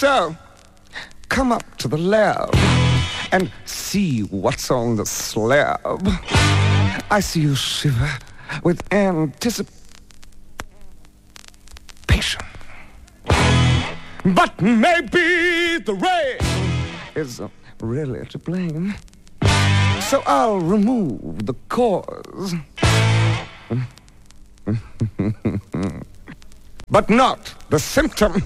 So, come up to the lab and see what's on the slab. I see you shiver with anticipation. But maybe the rain is really to blame. So I'll remove the cause. But not the symptom.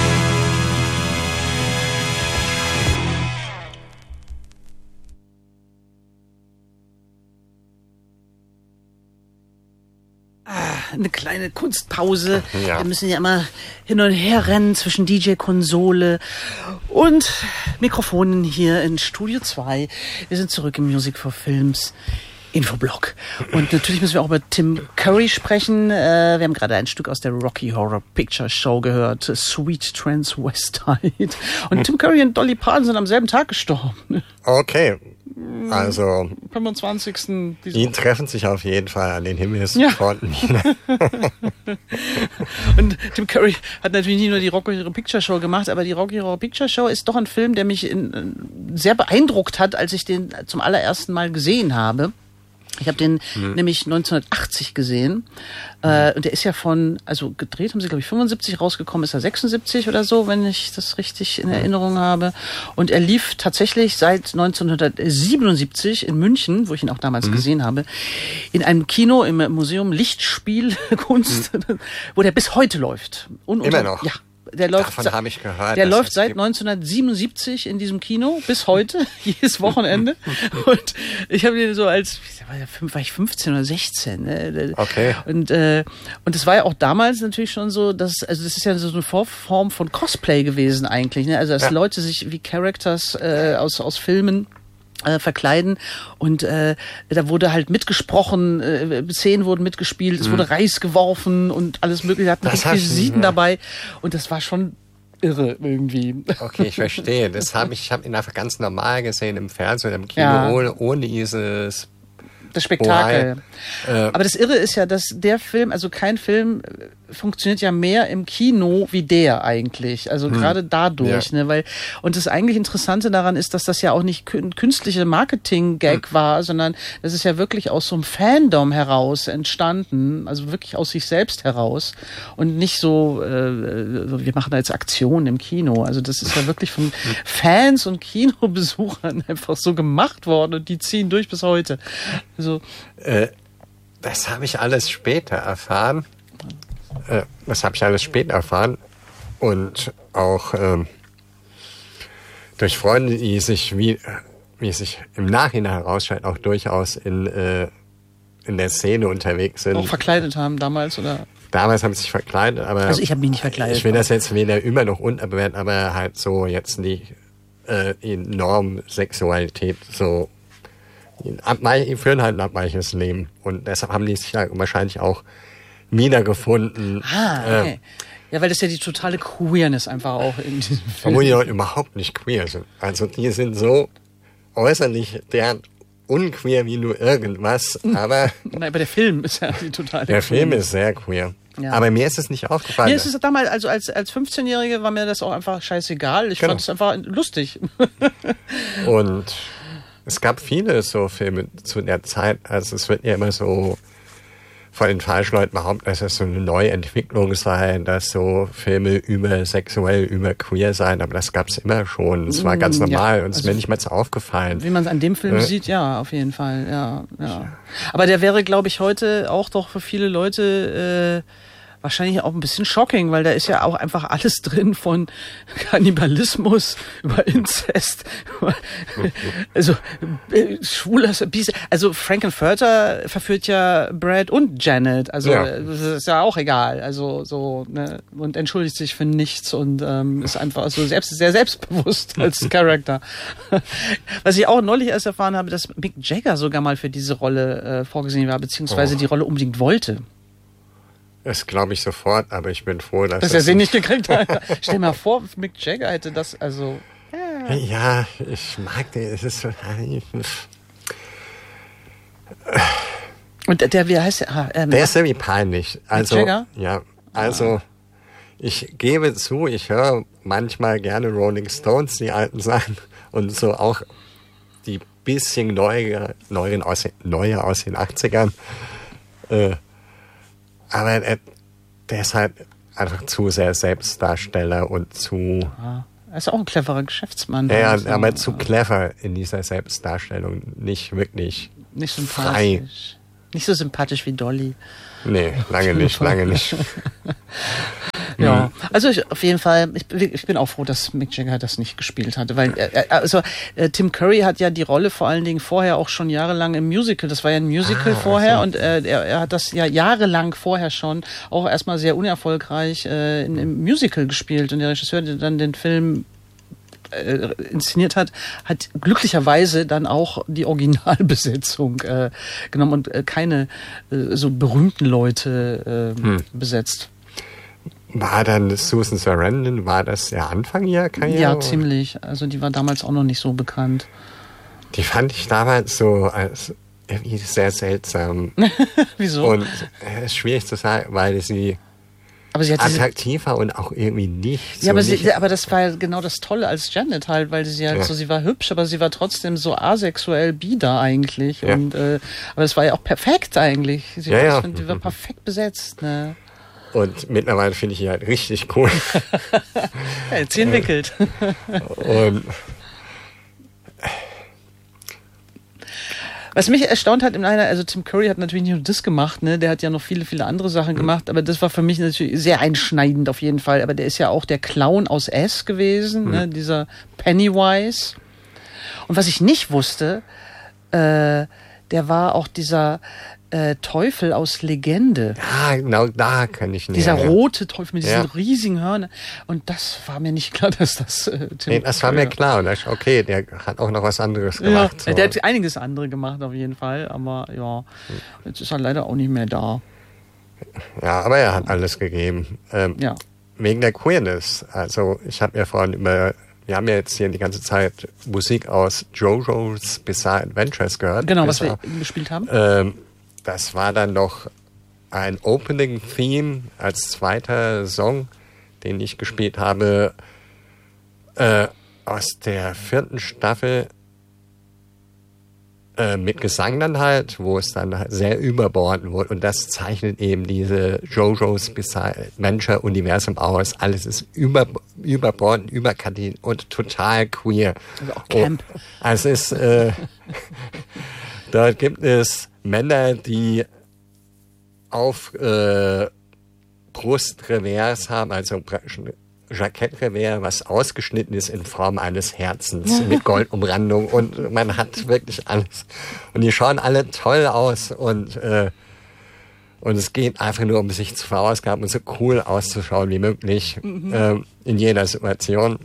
Eine kleine Kunstpause. Ja. Wir müssen ja immer hin und her rennen zwischen DJ-Konsole und Mikrofonen hier in Studio 2. Wir sind zurück im Music for Films Infoblog. Und natürlich müssen wir auch über Tim Curry sprechen. Wir haben gerade ein Stück aus der Rocky Horror Picture Show gehört, Sweet Transvestite. Und Tim Curry und Dolly Parton sind am selben Tag gestorben. Okay. Also 25. Die treffen sich auf jeden Fall an den Himmelsfronten. Ja. Und Tim Curry hat natürlich nicht nur die Rocky Horror Picture Show gemacht, aber die Rocky Horror Picture Show ist doch ein Film, der mich sehr beeindruckt hat, als ich den zum allerersten Mal gesehen habe. Ich habe den nämlich 1980 gesehen. Und der ist ja also gedreht haben sie, glaube ich, 75, rausgekommen ist er 76 oder so, wenn ich das richtig in Erinnerung habe. Und er lief tatsächlich seit 1977 in München, wo ich ihn auch damals gesehen habe, in einem Kino im Museum Lichtspielkunst, wo der bis heute läuft. Immer noch? Ja. Davon habe ich gehört. Der läuft seit 1977 in diesem Kino bis heute, jedes Wochenende. Und ich habe den so war ich 15 oder 16. Ne? Okay. Und es war ja auch damals natürlich schon so, das ist ja so eine Vorform von Cosplay gewesen eigentlich. Ne? Also dass Leute sich wie Characters aus Filmen verkleiden und da wurde halt mitgesprochen, Szenen wurden mitgespielt, es wurde Reis geworfen und alles mögliche, hatten Requisiten dabei und das war schon irre irgendwie. Okay, ich verstehe. Ich habe ihn einfach ganz normal gesehen im Fernsehen, im Kino, ohne dieses das Spektakel. Aber das Irre ist ja, dass der Film, also kein Film funktioniert ja mehr im Kino wie der eigentlich. Also gerade dadurch, ne, weil, und das eigentlich Interessante daran ist, dass das ja auch nicht künstliche Marketing-Gag war, sondern das ist ja wirklich aus so einem Fandom heraus entstanden, also wirklich aus sich selbst heraus und nicht so, wir machen da jetzt Aktionen im Kino. Also das ist ja wirklich von Fans und Kinobesuchern einfach so gemacht worden und die ziehen durch bis heute. Also, das habe ich alles später erfahren. Und auch durch Freunde, die sich, wie sich im Nachhinein herausstellt, auch durchaus in der Szene unterwegs sind. Auch verkleidet haben damals, oder? Damals haben sie sich verkleidet, aber... Also ich habe mich nicht verkleidet. Ich will das jetzt weder immer noch unterbewerten, aber halt so jetzt die enorme Sexualität so... Die führen halt ein abweichliches Leben. Und deshalb haben die sich ja wahrscheinlich auch wiedergefunden. Okay. Ja, weil das ja die totale Queerness einfach auch in diesem Film. Obwohl die Leute überhaupt nicht queer sind. Also die sind so äußerlich deren unqueer wie nur irgendwas, aber... Nein, aber der Film ist ja die totale Der Film ist sehr queer. Ja. Aber mir ist es nicht aufgefallen. Mir ist es damals, also als 15-Jährige war mir das auch einfach scheißegal. Ich fand es einfach lustig. Und es gab viele so Filme zu der Zeit, also es wird ja immer so von den falschen Leuten behauptet, dass es so eine Neuentwicklung sei, dass so Filme sexuell, über queer seien, aber das gab es immer schon. Es war ganz normal und es ist mir nicht mal so aufgefallen. Wie man es an dem Film sieht, ja, auf jeden Fall, ja. Aber der wäre, glaube ich, heute auch doch für viele Leute wahrscheinlich auch ein bisschen shocking, weil da ist ja auch einfach alles drin von Kannibalismus über Inzest, also schwuler, also Frank-N-Furter verführt ja Brad und Janet, also das ist ja auch egal, also so, ne, und entschuldigt sich für nichts und ist einfach so sehr selbstbewusst als Charakter. Was ich auch neulich erst erfahren habe, dass Mick Jagger sogar mal für diese Rolle vorgesehen war, beziehungsweise die Rolle unbedingt wollte. Das glaube ich sofort, aber ich bin froh, dass er sie nicht gekriegt hat. Stell dir mal vor, Mick Jagger hätte das, also... Ja, ich mag den, es ist so... Und der, wie heißt der? Der ist irgendwie peinlich. Also, Mick Jagger? Ja, also... ich gebe zu, ich höre manchmal gerne Rolling Stones, die alten Sachen, und so auch die bisschen neue aus den 80ern. Aber der ist halt einfach zu sehr Selbstdarsteller und zu... Er ist auch ein cleverer Geschäftsmann. Ja, aber zu clever in dieser Selbstdarstellung. Nicht wirklich nicht sympathisch. frei. Nicht so sympathisch wie Dolly. Nee, lange nicht. Ja, also auf jeden Fall, ich bin auch froh, dass Mick Jagger das nicht gespielt hatte, weil Tim Curry hat ja die Rolle vor allen Dingen vorher auch schon jahrelang im Musical, das war ja ein Musical vorher, und er hat das ja jahrelang vorher schon auch erstmal sehr unerfolgreich im Musical gespielt, und der Regisseur, der dann den Film inszeniert hat glücklicherweise dann auch die Originalbesetzung genommen und keine so berühmten Leute besetzt. War dann Susan Sarandon, war das der Anfang ihrer Karriere? Ja, ziemlich. Also die war damals auch noch nicht so bekannt. Die fand ich damals so als irgendwie sehr seltsam. Wieso? Und es ist schwierig zu sagen, weil sie attraktiv war und auch irgendwie nicht. Ja, aber das war genau das Tolle als Janet halt, weil sie halt so, sie war hübsch, aber sie war trotzdem so asexuell bieder eigentlich. Ja. Und aber es war ja auch perfekt eigentlich. Die war perfekt besetzt, ne? Und mittlerweile finde ich ihn halt richtig cool. Ja, jetzt sie entwickelt. Und was mich erstaunt hat also Tim Curry hat natürlich nicht nur das gemacht, ne? Der hat ja noch viele, viele andere Sachen gemacht, aber das war für mich natürlich sehr einschneidend auf jeden Fall. Aber der ist ja auch der Clown aus S gewesen, ne? Dieser Pennywise. Und was ich nicht wusste, der war auch dieser Teufel aus Legende. Ja, genau, da kann ich nicht. Dieser rote Teufel mit diesen riesigen Hörnern. Und das war mir nicht klar, dass das Tim das war mir klar. Und das, okay, der hat auch noch was anderes gemacht. Ja, so. Der hat einiges andere gemacht auf jeden Fall. Aber ja, jetzt ist er leider auch nicht mehr da. Ja, aber er hat alles gegeben. Wegen der Queerness. Also ich habe ja vorhin wir haben ja jetzt hier die ganze Zeit Musik aus JoJo's Bizarre Adventures gehört. Genau, was wir gespielt haben. Das war dann noch ein Opening-Theme als zweiter Song, den ich gespielt habe, aus der 4. Staffel mit Gesang dann halt, wo es dann halt sehr überbordend wurde. Und das zeichnet eben diese JoJo's Bizarre Adventure Universum aus. Alles ist überbordend, überkandidelt und total queer. Also auch Camp. Also es ist, dort gibt es Männer, die auf Brustrevers haben, also Jackettrevers, was ausgeschnitten ist in Form eines Herzens mit Goldumrandung, und man hat wirklich alles. Und die schauen alle toll aus, und es geht einfach nur um sich zu verausgaben und so cool auszuschauen wie möglich in jeder Situation.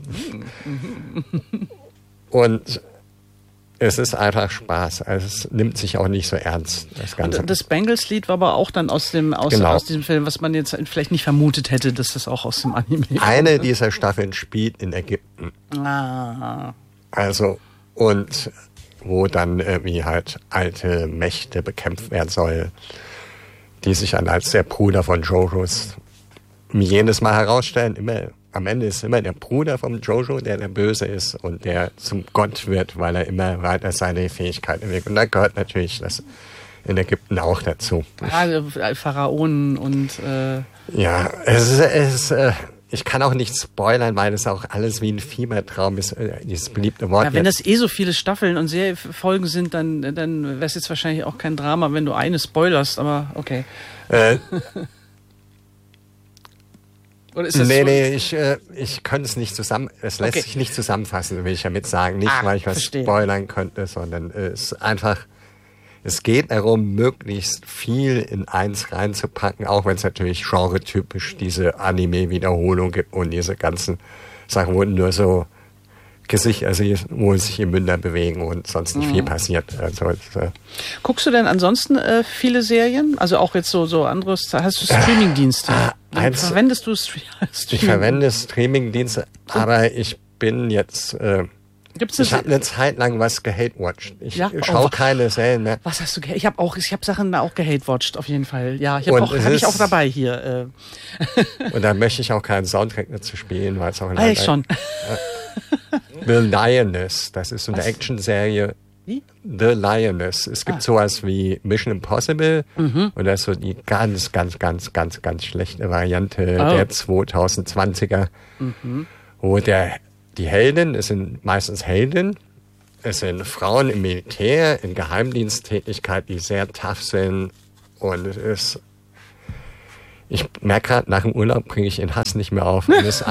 Und es ist einfach Spaß. Also es nimmt sich auch nicht so ernst, das Ganze. Und das Bangles-Lied war aber auch dann aus diesem Film, was man jetzt vielleicht nicht vermutet hätte, dass das auch aus dem Anime kommt. Eine dieser Staffeln spielt in Ägypten. Also, und wo dann irgendwie halt alte Mächte bekämpft werden soll, die sich dann als der Bruder von JoJo's jedes Mal herausstellen. Am Ende ist immer der Bruder vom JoJo, der Böse ist und der zum Gott wird, weil er immer weiter seine Fähigkeiten entwickelt. Und da gehört natürlich das in Ägypten auch dazu. Pharaonen und... Ja, ich kann auch nicht spoilern, weil es auch alles wie ein Fiebertraum ist, dieses beliebte Wort. Ja, wenn das so viele Staffeln und Folgen sind, dann wäre es jetzt wahrscheinlich auch kein Drama, wenn du eine spoilerst, aber okay. Oder ist das ich könnte es nicht es lässt sich nicht zusammenfassen, will ich damit sagen. Nicht, weil ich was spoilern könnte, sondern es geht darum, möglichst viel in eins reinzupacken, auch wenn es natürlich genretypisch diese Anime-Wiederholung gibt und diese ganzen Sachen, wo nur so Gesichter, also wo sich die Münder bewegen und sonst nicht viel passiert. Also, guckst du denn ansonsten viele Serien? Also auch jetzt so anderes, hast du Streamingdienste? Verwendest du Streamingdienste? Ich verwende Streamingdienste, aber ich bin jetzt Gibt's Ich habe eine Zeit lang was gehate-watched. Ich schaue keine Serien mehr. Was hast du Ich habe Sachen auch gehate-watched, auf jeden Fall. Ja, habe ich auch dabei hier. Und da möchte ich auch keinen Soundtrack dazu spielen, weil es auch schon. The Lioness, das ist so eine Actionserie. Wie? The Lioness. Es gibt sowas wie Mission Impossible und das ist so die ganz, ganz, ganz, ganz, ganz schlechte Variante der 2020er, wo die Helden, es sind meistens Helden, es sind Frauen im Militär, in Geheimdiensttätigkeit, die sehr tough sind und es ist, ich merke gerade, nach dem Urlaub bringe ich den Hass nicht mehr auf, um es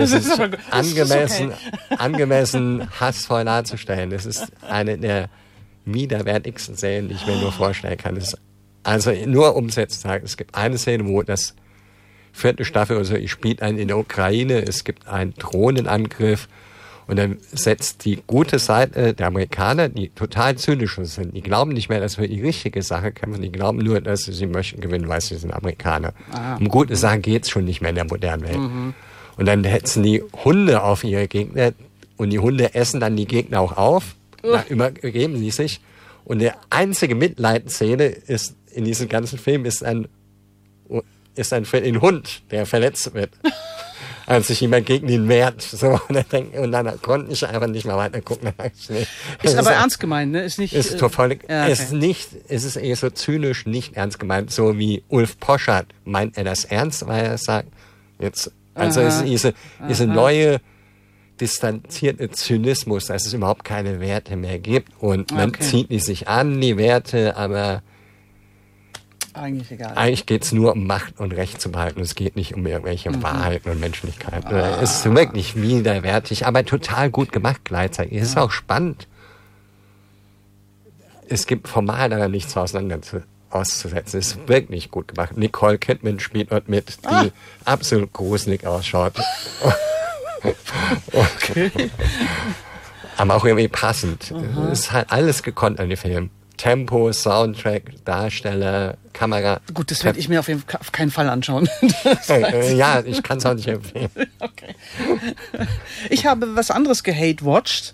angemessen hassvoll darzustellen. Es ist eine der widerwärtigsten Serien, die ich mir nur vorstellen kann. Also nur um es jetzt zu sagen, es gibt eine Szene, wo das 4. Staffel oder so, ich spiele einen in der Ukraine, es gibt einen Drohnenangriff und dann setzt die gute Seite der Amerikaner, die total zynisch sind, die glauben nicht mehr, dass wir die richtige Sache kämpfen, die glauben nur, dass sie möchten gewinnen, weil sie sind Amerikaner. Um gute Sachen geht's schon nicht mehr in der modernen Welt. Und dann hetzen die Hunde auf ihre Gegner und die Hunde essen dann die Gegner auch auf, übergeben sie sich und die einzige Mitleidszene ist in diesem ganzen Film ist ein Hund, der verletzt wird. Als sich jemand gegen ihn wehrt. So, und dann konnte ich einfach nicht mehr weiter gucken. Ist aber ernst gemeint, ne? Ist nicht. Es ist eher so zynisch nicht ernst gemeint. So wie Ulf Poschardt meint er das ernst, weil er sagt, es ist diese neue distanzierte Zynismus, dass es überhaupt keine Werte mehr gibt. Und man zieht die sich an, die Werte, aber eigentlich egal. Eigentlich geht es nur um Macht und Recht zu behalten. Es geht nicht um irgendwelche Wahrheiten und Menschlichkeit. Es ist wirklich widerwärtig, aber total gut gemacht gleichzeitig. Es ist auch spannend. Es gibt formal daran nichts auszusetzen. Es ist wirklich gut gemacht. Nicole Kidman spielt dort mit, die absolut gruselig ausschaut. Okay. Aber auch irgendwie passend. Es ist halt alles gekonnt an dem Film. Tempo, Soundtrack, Darsteller, Kamera. Gut, das werde ich mir auf keinen Fall anschauen. Ja, ich kann es auch nicht empfehlen. Okay. Ich habe was anderes gehate-watched.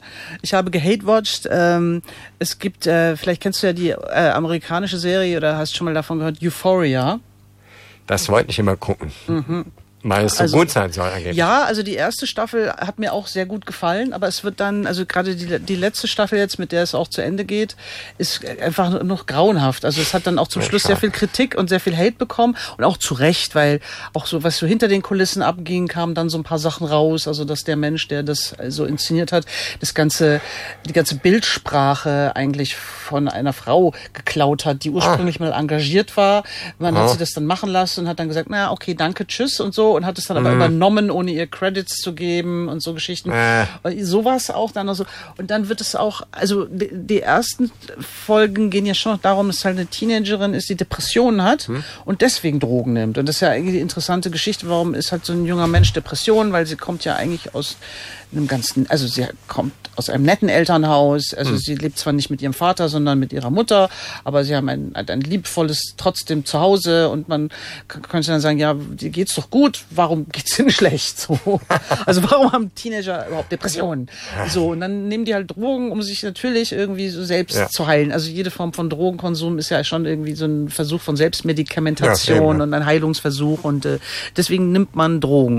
Es gibt, vielleicht kennst du ja die amerikanische Serie oder hast schon mal davon gehört, Euphoria. Das wollte ich immer gucken. Weil es so gut sein soll angeblich. Ja, also die erste Staffel hat mir auch sehr gut gefallen, aber es wird dann, also gerade die letzte Staffel jetzt, mit der es auch zu Ende geht, ist einfach noch grauenhaft. Also es hat dann auch zum Schluss sehr viel Kritik und sehr viel Hate bekommen und auch zu Recht, weil auch so, was so hinter den Kulissen abging, kamen dann so ein paar Sachen raus, also dass der Mensch, der das so inszeniert hat, die ganze Bildsprache eigentlich von einer Frau geklaut hat, die ursprünglich mal engagiert war. Man hat sie das dann machen lassen und hat dann gesagt, na okay, danke, tschüss und so, und hat es dann aber übernommen, ohne ihr Credits zu geben und so Geschichten. Sowas auch dann noch so. Und dann wird es auch, also die ersten Folgen gehen ja schon noch darum, dass halt eine Teenagerin ist, die Depressionen hat und deswegen Drogen nimmt. Und das ist ja eigentlich die interessante Geschichte, warum ist halt so ein junger Mensch Depression, weil sie kommt ja eigentlich aus sie kommt aus einem netten Elternhaus, also sie lebt zwar nicht mit ihrem Vater, sondern mit ihrer Mutter, aber sie haben ein liebevolles trotzdem Zuhause und man könnte dann sagen, ja, dir geht's doch gut, warum geht's denn schlecht? So. Also warum haben Teenager überhaupt Depressionen? So, und dann nehmen die halt Drogen, um sich natürlich irgendwie so selbst zu heilen. Also jede Form von Drogenkonsum ist ja schon irgendwie so ein Versuch von Selbstmedikamentation und ein Heilungsversuch und deswegen nimmt man Drogen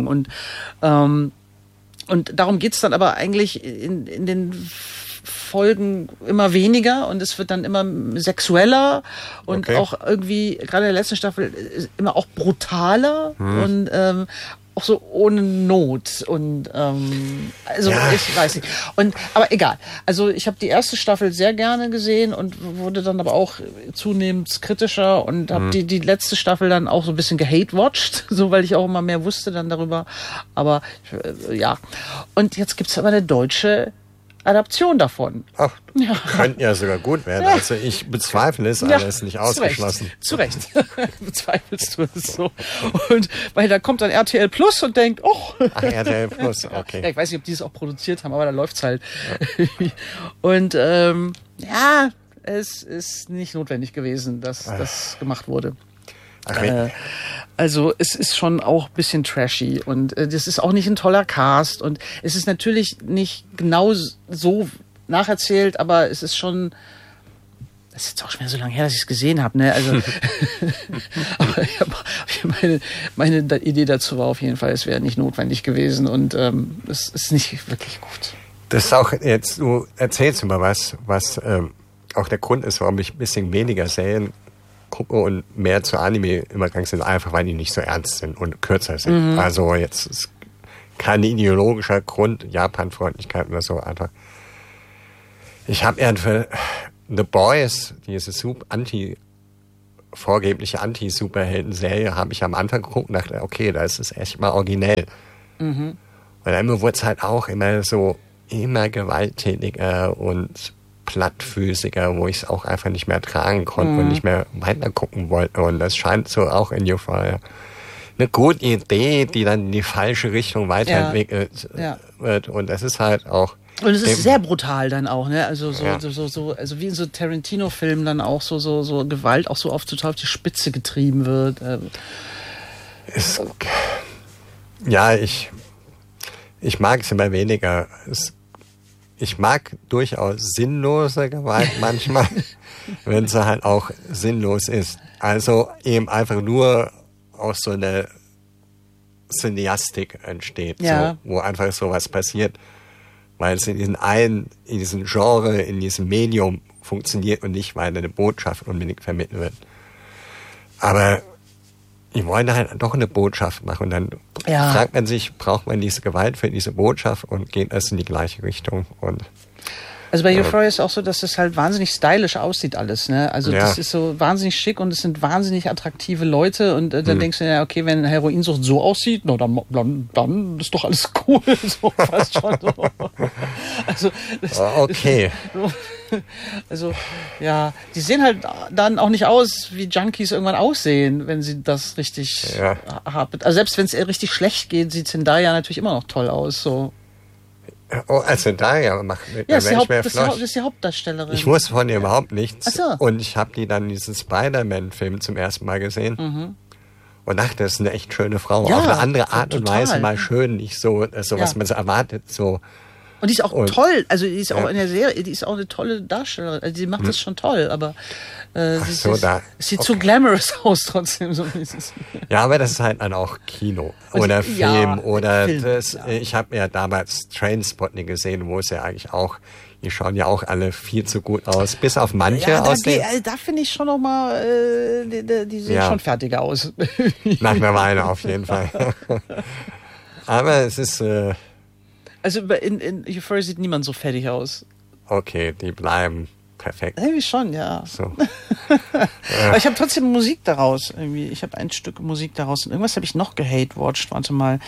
und darum geht's dann aber eigentlich in den Folgen immer weniger und es wird dann immer sexueller und auch irgendwie, gerade in der letzten Staffel, immer auch brutaler und auch so ohne Not und ich weiß nicht. Aber egal. Also ich habe die erste Staffel sehr gerne gesehen und wurde dann aber auch zunehmend kritischer und habe die letzte Staffel dann auch so ein bisschen gehate-watched, so weil ich auch immer mehr wusste dann darüber. Aber ja. Und jetzt gibt's aber eine deutsche Adaption davon. Ach, könnte ja sogar gut werden. Ja. Also ich bezweifle es, aber es ist nicht ausgeschlossen. Zu Recht. Bezweifelst du es so. Und weil da kommt dann RTL Plus und denkt, Ach, RTL Plus, okay. Ja, ich weiß nicht, ob die es auch produziert haben, aber da läuft's halt. Ja. Und es ist nicht notwendig gewesen, dass das gemacht wurde. Also es ist schon auch ein bisschen trashy und das ist auch nicht ein toller Cast und es ist natürlich nicht genau so nacherzählt, aber es ist schon, das ist jetzt auch schon wieder so lange her, dass ich es gesehen habe, ne? Also aber meine Idee dazu war auf jeden Fall, es wäre nicht notwendig gewesen und es ist nicht wirklich gut. Das ist auch jetzt, du erzählst immer was auch der Grund ist, warum ich ein bisschen weniger Serien gucke und mehr zu Anime übergegangen sind, einfach weil die nicht so ernst sind und kürzer sind. Mhm. Also jetzt ist kein ideologischer Grund, Japan-Freundlichkeit oder so, einfach. Ich habe eher für The Boys, diese vorgebliche Anti-Superhelden-Serie, habe ich am Anfang geguckt und dachte, okay, da ist es echt mal originell. Mhm. Und dann wurde es halt auch immer gewalttätiger und plattfüßiger, wo ich es auch einfach nicht mehr tragen konnte und nicht mehr weiter gucken wollte. Und das scheint so auch in Euphoria eine gute Idee, die dann in die falsche Richtung weiterentwickelt wird. Und das ist halt auch. Und es ist sehr brutal dann auch, ne? Also also wie in so Tarantino-Filmen dann auch so Gewalt auch so oft total auf die Spitze getrieben wird. Ich mag es immer weniger. Ich mag durchaus sinnlose Gewalt manchmal, wenn sie halt auch sinnlos ist. Also eben einfach nur aus so einer Cineastik entsteht, wo einfach sowas passiert, weil es in diesem Genre, in diesem Medium funktioniert und nicht, weil eine Botschaft unbedingt vermittelt wird. Aber die wollen halt doch eine Botschaft machen und dann fragt man sich, braucht man diese Gewalt für diese Botschaft und geht das in die gleiche Richtung und also bei Euphoria ist auch so, dass es halt wahnsinnig stylisch aussieht alles, ne? Also das ist so wahnsinnig schick und es sind wahnsinnig attraktive Leute und dann denkst du ja, okay, wenn Heroinsucht so aussieht, na dann ist doch alles cool, so fast schon so. Also okay. Also ja, die sehen halt dann auch nicht aus, wie Junkies irgendwann aussehen, wenn sie das richtig haben. Also selbst wenn es richtig schlecht geht, sieht Zendaya natürlich immer noch toll aus, so. Oh, also Zendaya macht das ist die Hauptdarstellerin. Ich wusste von ihr überhaupt nichts. Ach so. Und ich habe die dann in diesem Spider-Man-Film zum ersten Mal gesehen. Mhm. Und dachte, das ist eine echt schöne Frau. Auf eine andere Art und Weise mal schön, nicht so was man so erwartet. So. Und die ist auch toll, also die ist auch in der Serie, die ist auch eine tolle Darstellerin, also die macht das schon toll, aber sieht zu glamorous aus trotzdem. So. Ja, aber das ist halt dann auch Kino oder Film oder Film, ich habe ja damals Trainspotting gesehen, wo es ja eigentlich auch, die schauen ja auch alle viel zu gut aus, bis auf manche aus dem. Da finde ich schon noch mal, die sehen schon fertiger aus. Nach einer Weile auf jeden Fall. Aber es ist also in Euphoria sieht niemand so fertig aus. Okay, die bleiben perfekt. Irgendwie schon, ja. So. Aber ich habe trotzdem Musik daraus. Irgendwie. Ich habe ein Stück Musik daraus. Und irgendwas habe ich noch gehate-watched. Warte mal.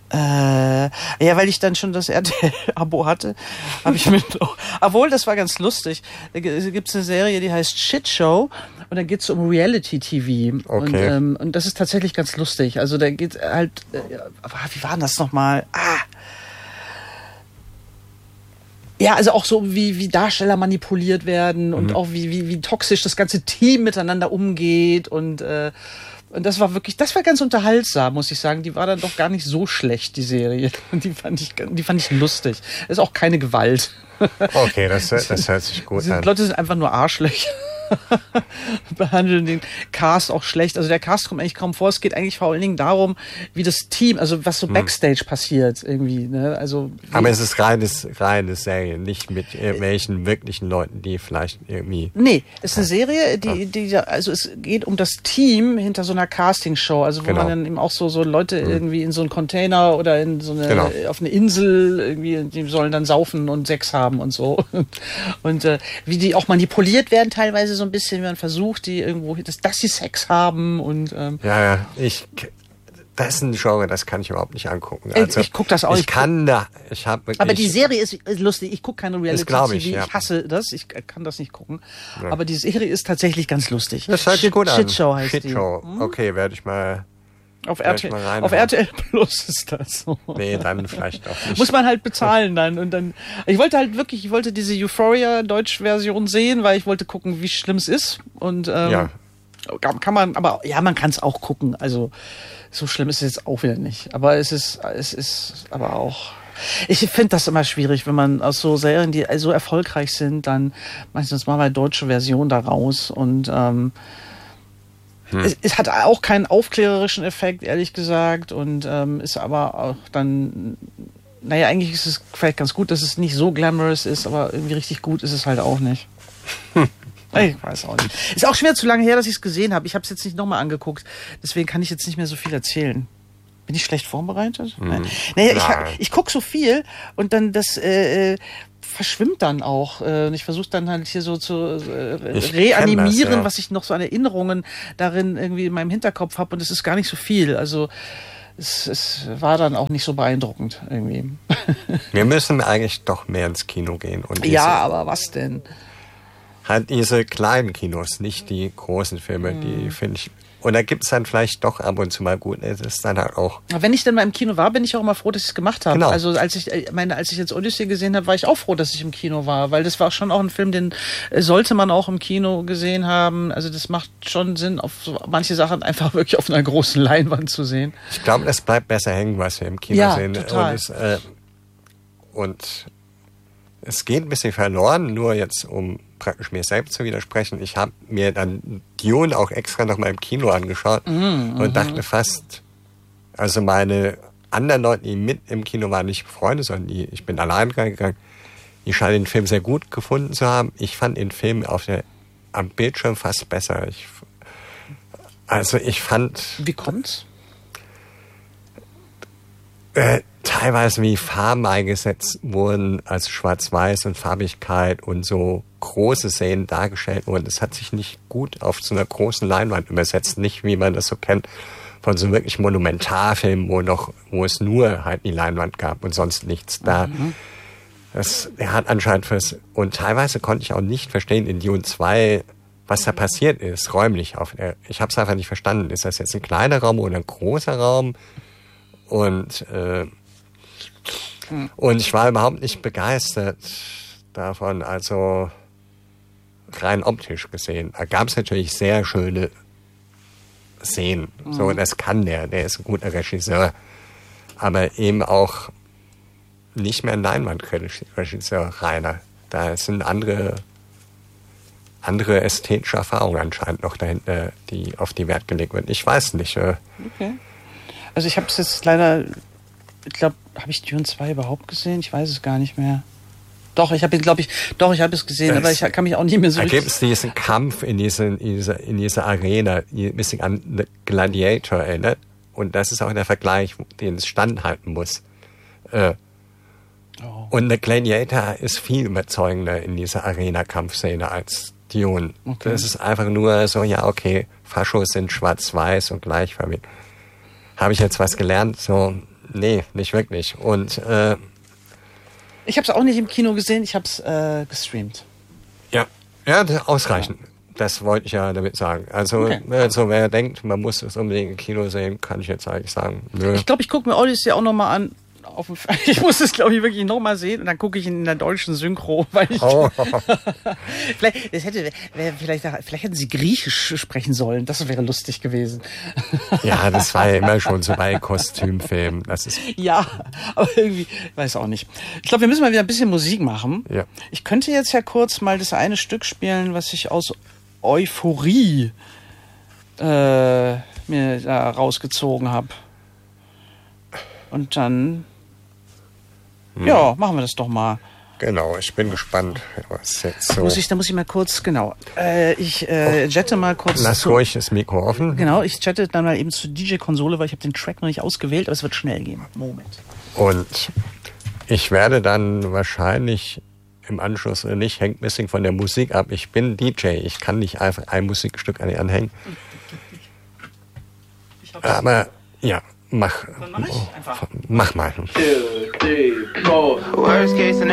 Weil ich dann schon das RTL-Abo hatte, habe ich mir noch. Obwohl, das war ganz lustig. Da gibt es eine Serie, die heißt Shit Show. Und da geht es um Reality-TV. Okay. Und das ist tatsächlich ganz lustig. Also da geht halt. Wie war denn das nochmal? Ja, also auch so, wie Darsteller manipuliert werden und auch wie toxisch das ganze Team miteinander umgeht und das war ganz unterhaltsam, muss ich sagen. Die war dann doch gar nicht so schlecht, die Serie. Und die fand ich lustig. Es ist auch keine Gewalt. Okay, das hört sich gut an. Die Leute sind einfach nur Arschlöcher. Behandeln den Cast auch schlecht. Also der Cast kommt eigentlich kaum vor. Es geht eigentlich vor allen Dingen darum, wie das Team, also was so Backstage passiert irgendwie. Ne? Also aber es ist reines Serie, nicht mit irgendwelchen wirklichen Leuten, die vielleicht irgendwie. Nee, es ist eine Serie, also es geht um das Team hinter so einer Castingshow, also wo man dann eben auch so Leute irgendwie in so einen Container oder in so eine auf eine Insel irgendwie, die sollen dann saufen und Sex haben und so. Und wie die auch manipuliert werden teilweise so ein bisschen, wie man versucht, die irgendwo, dass sie Sex haben und das ist ein Genre, das kann ich überhaupt nicht angucken. Also, ich gucke das auch nicht. Aber die Serie ist lustig. Ich gucke keine Reality-TV. Ich hasse das. Ich kann das nicht gucken. Ja. Aber die Serie ist tatsächlich ganz lustig. Das hört sich gut an. Shitshow heißt die. Shitshow. Okay, werde ich mal. Auf RTL Plus ist das so. Nee, dann vielleicht auch nicht. Muss man halt bezahlen dann. Und dann. Ich wollte diese Euphoria Deutsch-Version sehen, weil ich wollte gucken, wie schlimm es ist. Und Kann man, aber ja, man kann es auch gucken. Also so schlimm ist es jetzt auch wieder nicht. Aber es ist aber auch. Ich finde das immer schwierig, wenn man aus so Serien, die so erfolgreich sind, dann meistens mal eine deutsche Version da raus. Und es hat auch keinen aufklärerischen Effekt, ehrlich gesagt. Und ist aber auch dann, naja, eigentlich ist es vielleicht ganz gut, dass es nicht so glamorous ist, aber irgendwie richtig gut ist es halt auch nicht. Ich weiß auch nicht. Ist auch schwer zu lange her, dass ich es gesehen habe. Ich habe es jetzt nicht nochmal angeguckt. Deswegen kann ich jetzt nicht mehr so viel erzählen. Bin ich schlecht vorbereitet? Naja, ich gucke so viel und dann das verschwimmt dann auch. Ich versuche dann halt hier so zu reanimieren, ja, was ich noch so an Erinnerungen darin irgendwie in meinem Hinterkopf habe. Und es ist gar nicht so viel. Also es war dann auch nicht so beeindruckend irgendwie. Wir müssen eigentlich doch mehr ins Kino gehen. Und ja, aber was denn? Halt diese kleinen Kinos, nicht die großen Filme, die finde ich. Und da gibt es dann vielleicht doch ab und zu mal gut. Es ist dann halt auch. Wenn ich dann mal im Kino war, bin ich auch immer froh, dass ich es gemacht habe. Genau. Also als ich jetzt Odyssey gesehen habe, war ich auch froh, dass ich im Kino war, weil das war schon auch ein Film, den sollte man auch im Kino gesehen haben. Also das macht schon Sinn, auf so manche Sachen einfach wirklich auf einer großen Leinwand zu sehen. Ich glaube, es bleibt besser hängen, was wir im Kino sehen. Total. Und es geht ein bisschen verloren, nur jetzt um praktisch mir selbst zu widersprechen. Ich habe mir dann Dune auch extra nochmal im Kino angeschaut und dachte fast, also meine anderen Leute, die mit im Kino waren, nicht befreundet, sondern ich bin allein reingegangen, die scheinen den Film sehr gut gefunden zu haben. Ich fand den Film am Bildschirm fast besser. Ich fand... Wie kommt's? Teilweise wie Farben eingesetzt wurden, also Schwarz-Weiß und Farbigkeit und so große Szenen dargestellt wurden. Das hat sich nicht gut auf so einer großen Leinwand übersetzt. Nicht, wie man das so kennt, von so wirklich Monumentarfilmen, wo es nur halt die Leinwand gab und sonst nichts da. Er hat anscheinend und teilweise konnte ich auch nicht verstehen in Dune 2, was da passiert ist, räumlich. Ich habe es einfach nicht verstanden. Ist das jetzt ein kleiner Raum oder ein großer Raum? Und ich war überhaupt nicht begeistert davon, also rein optisch gesehen. Da gab es natürlich sehr schöne Szenen. So, das kann der ist ein guter Regisseur. Aber eben auch nicht mehr ein Leinwandregisseur reiner. Da sind andere ästhetische Erfahrungen anscheinend noch dahinter, auf die Wert gelegt werden. Ich weiß nicht. Okay. Also ich habe es jetzt leider, ich glaube, habe ich Dune 2 überhaupt gesehen? Ich weiß es gar nicht mehr. Doch, ich habe es gesehen, aber ich kann mich auch nicht mehr so... Da gibt es diesen Kampf in dieser Arena, die ein bisschen an The Gladiator erinnert. Und das ist auch der Vergleich, den es standhalten muss. Und The Gladiator ist viel überzeugender in dieser Arena-Kampfszene als Dune. Okay. Das ist einfach nur so, ja, okay, Faschos sind schwarz-weiß und gleichfarbig. Habe ich jetzt was gelernt? So, nee, nicht wirklich. Und ich habe es auch nicht im Kino gesehen, ich habe es gestreamt. Ja, ausreichend. Das wollte ich ja damit sagen. Also, okay. Wer denkt, man muss es unbedingt im Kino sehen, kann ich jetzt eigentlich sagen. Nö. Ich glaube, ich gucke mir Odyssey auch nochmal an. Ich muss es, glaube ich, wirklich nochmal sehen und dann gucke ich ihn in der deutschen Synchro, weil ich vielleicht hätten sie Griechisch sprechen sollen, das wäre lustig gewesen. Ja, das war ja immer schon so bei Kostümfilmen. Ja, aber irgendwie, ich weiß auch nicht. Ich glaube, wir müssen mal wieder ein bisschen Musik machen. Ja. Ich könnte jetzt ja kurz mal das eine Stück spielen, was ich aus Euphorie mir da rausgezogen habe. Und dann ja, machen wir das doch mal. Genau, ich bin gespannt, was jetzt so... Da muss ich mal kurz, genau. Ich jette mal kurz... Lass ruhig das Mikro offen. Genau, ich jette dann mal eben zur DJ-Konsole, weil ich habe den Track noch nicht ausgewählt, aber es wird schnell gehen. Moment. Und ich werde dann wahrscheinlich im Anschluss oder nicht, hängt ein bisschen von der Musik ab. Ich bin DJ, ich kann nicht einfach ein Musikstück an die anhängen. Aber ja... Mach mal. 2, 3, 4. Worst case